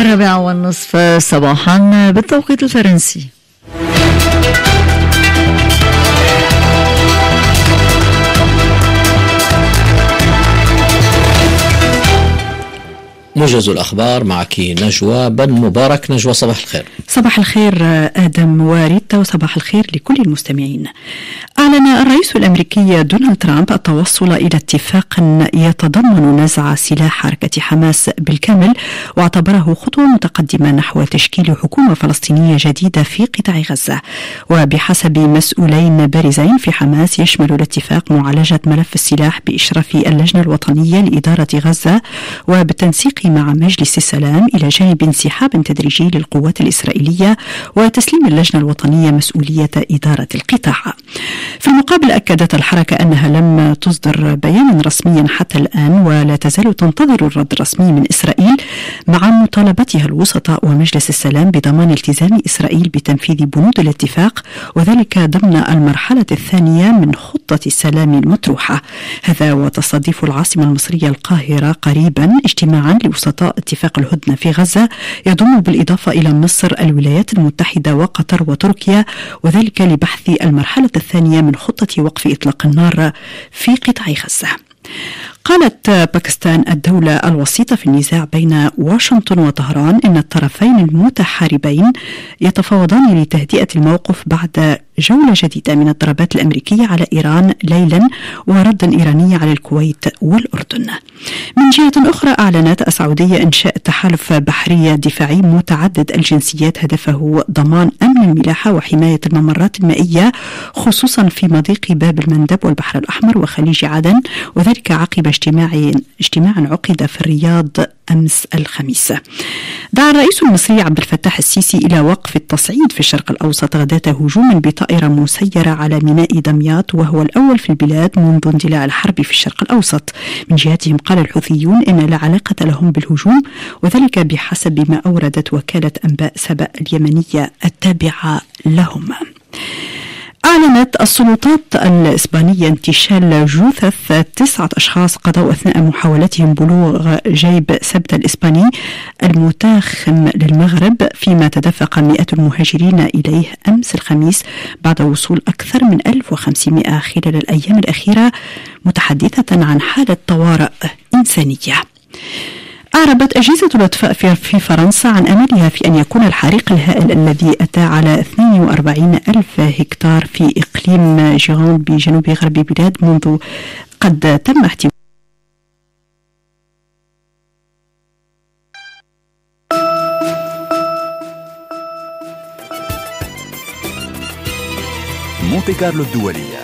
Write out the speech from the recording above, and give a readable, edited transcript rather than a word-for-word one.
4:30 صباحا بالتوقيت الفرنسي. موجز الأخبار معك نجوى بن مبارك. نجوى، صباح الخير. صباح الخير آدم وريتا، وصباح الخير لكل المستمعين. أعلن الرئيس الأمريكي دونالد ترامب التوصل إلى اتفاق يتضمن نزع سلاح حركة حماس بالكامل، واعتبره خطوة متقدمة نحو تشكيل حكومة فلسطينية جديدة في قطاع غزة. وبحسب مسؤولين بارزين في حماس، يشمل الاتفاق معالجة ملف السلاح بإشراف اللجنة الوطنية لإدارة غزة وبالتنسيق مع مجلس السلام، إلى جانب انسحاب تدريجي للقوات الإسرائيلية وتسليم اللجنة الوطنية مسؤولية إدارة القطاع. في المقابل، أكدت الحركة أنها لم تصدر بيانا رسميا حتى الآن، ولا تزال تنتظر الرد الرسمي من إسرائيل، مع مطالبتها الوسطاء ومجلس السلام بضمان التزام إسرائيل بتنفيذ بنود الاتفاق، وذلك ضمن المرحلة الثانية من خطة السلام المطروحة. هذا وتستضيف العاصمة المصرية القاهرة قريبا اجتماعا لوسطاء اتفاق الهدنة في غزة، يضم بالإضافة إلى مصر الولايات المتحدة وقطر وتركيا، وذلك لبحث المرحلة الثانية من خطة وقف إطلاق النار في قطاع غزة. قالت باكستان الدولة الوسيطة في النزاع بين واشنطن وطهران إن الطرفين المتحاربين يتفاوضان لتهدئة الموقف بعد جولة جديدة من الضربات الأمريكية على إيران ليلا، ورد إيراني على الكويت والأردن. من جهة أخرى، أعلنت السعودية إنشاء تحالف بحري دفاعي متعدد الجنسيات هدفه ضمان أمن الملاحة وحماية الممرات المائية، خصوصا في مضيق باب المندب والبحر الأحمر وخليج عدن، وذلك عقب اجتماع عقد في الرياض أمس الخميس. دعا الرئيس المصري عبد الفتاح السيسي إلى وقف التصعيد في الشرق الأوسط غداة هجوم بطائرة مسيرة على ميناء دمياط، وهو الأول في البلاد منذ اندلاع الحرب في الشرق الأوسط. من جهتهم قال الحوثيون إن لا علاقة لهم بالهجوم، وذلك بحسب ما أوردت وكالة أنباء سبأ اليمنية التابعة لهم. أعلنت السلطات الإسبانية انتشال جثث 9 أشخاص قضوا أثناء محاولتهم بلوغ جيب سبت الإسباني المتاخم للمغرب، فيما تدفق مئات المهاجرين إليه أمس الخميس بعد وصول أكثر من 1500 خلال الأيام الأخيرة، متحدثة عن حالة طوارئ إنسانية. أعربت أجهزة الإطفاء في فرنسا عن أملها في أن يكون الحريق الهائل الذي أتى على 42 ألف هكتار في إقليم جيرون بجنوب غرب البلاد منذ قد تم احتواء مونتي كارلو الدولية.